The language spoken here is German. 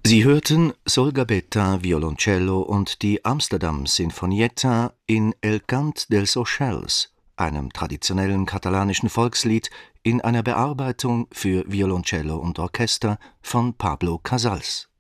Sie hörten Sol Gabetta Violoncello und die Amsterdam Sinfonietta in El Cant dels Ocells, einem traditionellen katalanischen Volkslied in einer Bearbeitung für Violoncello und Orchester von Pablo Casals